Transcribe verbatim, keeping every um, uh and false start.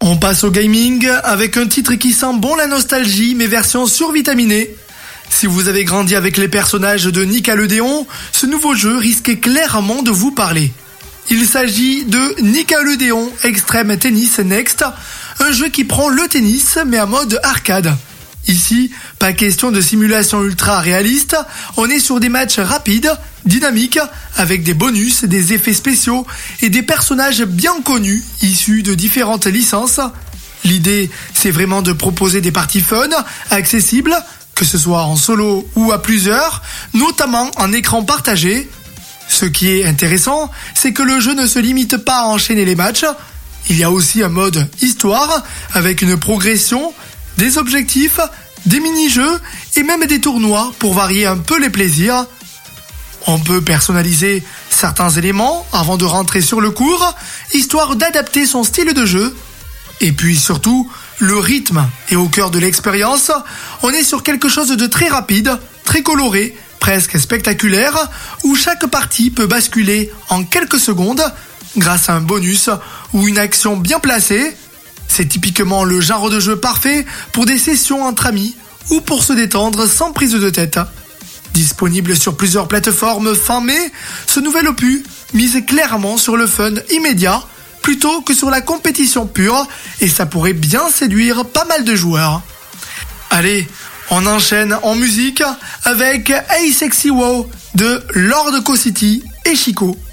On passe au gaming avec un titre qui sent bon la nostalgie mais version survitaminée. Si vous avez grandi avec les personnages de Nickelodeon, ce nouveau jeu risque clairement de vous parler. Il s'agit de Nickelodeon Extreme Tennis Next, un jeu qui prend le tennis mais en mode arcade. Ici, pas question de simulation ultra réaliste, on est sur des matchs rapides, dynamiques, avec des bonus, des effets spéciaux et des personnages bien connus issus de différentes licences. L'idée, c'est vraiment de proposer des parties fun, accessibles, que ce soit en solo ou à plusieurs, notamment en écran partagé. Ce qui est intéressant, c'est que le jeu ne se limite pas à enchaîner les matchs. Il y a aussi un mode histoire, avec une progression, des objectifs, des mini-jeux et même des tournois pour varier un peu les plaisirs. On peut personnaliser certains éléments avant de rentrer sur le court, histoire d'adapter son style de jeu. Et puis surtout, le rythme est au cœur de l'expérience. On est sur quelque chose de très rapide, très coloré, presque spectaculaire, où chaque partie peut basculer en quelques secondes grâce à un bonus ou une action bien placée. C'est typiquement le genre de jeu parfait pour des sessions entre amis ou pour se détendre sans prise de tête. Disponible sur plusieurs plateformes fin mai, ce nouvel opus mise clairement sur le fun immédiat plutôt que sur la compétition pure et ça pourrait bien séduire pas mal de joueurs. Allez, on enchaîne en musique avec Hey Sexy Wow de Lord Co City et Chico.